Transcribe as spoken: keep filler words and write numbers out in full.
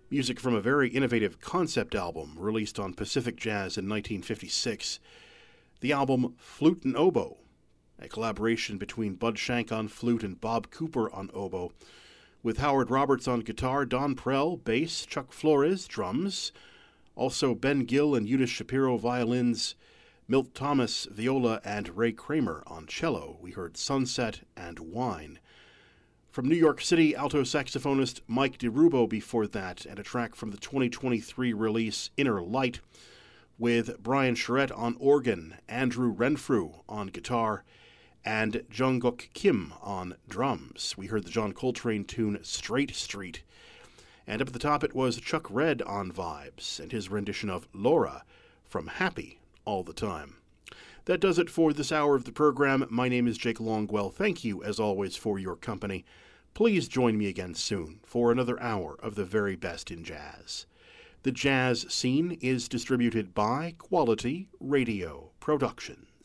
Music from a very innovative concept album released on Pacific Jazz in nineteen fifty-six. The album Flute and Oboe, a collaboration between Bud Shank on flute and Bob Cooper on oboe, with Howard Roberts on guitar, Don Prell, bass, Chuck Flores, drums, also Ben Gill and Eunice Shapiro violins, Milt Thomas, viola, and Ray Kramer on cello. We heard Sunset and Wine. From New York City, alto saxophonist Mike DeRubo before that, and a track from the twenty twenty-three release Inner Light, with Brian Charette on organ, Andrew Renfrew on guitar, and Jungkook Kim on drums. We heard the John Coltrane tune Straight Street. And up at the top it was Chuck Redd on vibes, and his rendition of Laura from Happy All the Time. That does it for this hour of the program. My name is Jake Longwell. Thank you, as always, for your company. Please join me again soon for another hour of the very best in jazz. The Jazz Scene is distributed by Quality Radio Productions.